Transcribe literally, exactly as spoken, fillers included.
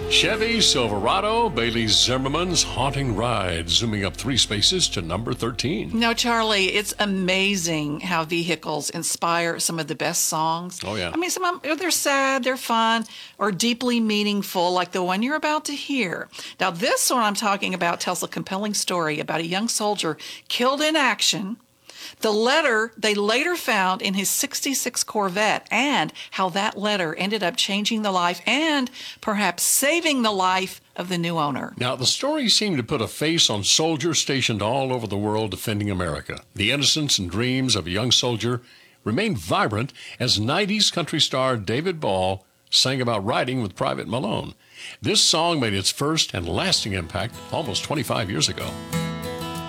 Chevy Silverado, Bailey Zimmerman's Haunting Ride, zooming up three spaces to number thirteen. No, Charlie, it's amazing how vehicles inspire some of the best songs. Oh, yeah. I mean, some of them, they're sad, they're fun, or deeply meaningful, like the one you're about to hear. Now, this one I'm talking about tells a compelling story about a young soldier killed in action, the letter they later found in his sixty-six Corvette, and how that letter ended up changing the life and perhaps saving the life of the new owner. Now, the story seemed to put a face on soldiers stationed all over the world defending America. The innocence and dreams of a young soldier remained vibrant as nineties country star David Ball sang about riding with Private Malone. This song made its first and lasting impact almost twenty-five years ago.